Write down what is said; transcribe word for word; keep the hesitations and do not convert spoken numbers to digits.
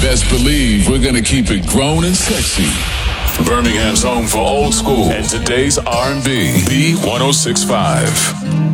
best believe we're gonna keep it grown and sexy. Birmingham's home for old school and today's R and B. B one oh six point five.